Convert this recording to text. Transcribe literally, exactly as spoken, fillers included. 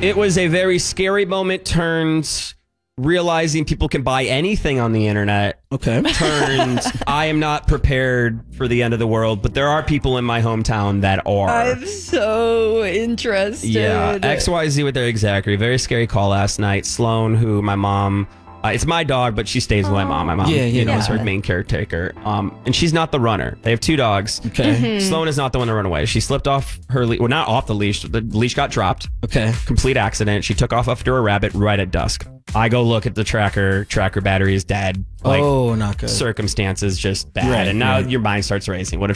It was a very scary moment. Turns realizing people can buy anything on the internet. Okay. Turns I am not prepared for the end of the world, but there are people in my hometown that are. I'm so interested. Yeah, X Y Z with their exactly. Very scary call last night. Sloan, who my mom, uh, it's my dog, but she stays with my mom. My mom, Yeah, yeah, you know, yeah. is her main caretaker. Um, and she's not the runner. They have two dogs. Okay. Mm-hmm. Sloan is not the one to run away. She slipped off her leash. Well, not off the leash. The leash got dropped. Okay. Complete accident. She took off after a rabbit right at dusk. I go look at the tracker. Tracker battery is dead. Like, oh, not good. circumstances just bad. Right, and now right. your mind starts racing. What if